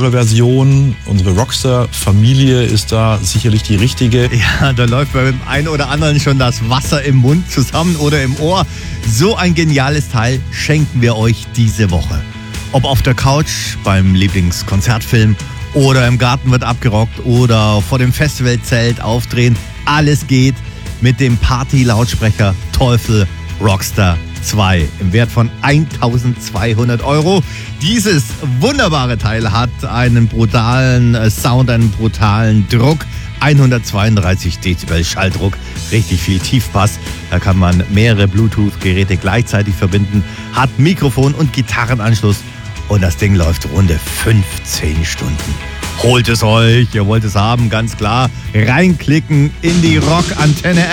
einfache Version. Unsere Rockstar-Familie ist da sicherlich die richtige. Ja, da läuft bei dem einen oder anderen schon das Wasser im Mund zusammen oder im Ohr. So ein geniales Teil schenken wir euch diese Woche. Ob auf der Couch, beim Lieblingskonzertfilm oder im Garten wird abgerockt oder vor dem Festivalzelt aufdrehen. Alles geht mit dem Party-Lautsprecher Teufel Rockstar 2 im Wert von 1.200 €. Dieses wunderbare Teil hat einen brutalen Sound, einen brutalen Druck. 132 Dezibel Schalldruck, richtig viel Tiefpass. Da kann man mehrere Bluetooth-Geräte gleichzeitig verbinden, hat Mikrofon und Gitarrenanschluss und das Ding läuft runde 15 Stunden. Holt es euch, ihr wollt es haben, ganz klar. Reinklicken in die Rock Antenne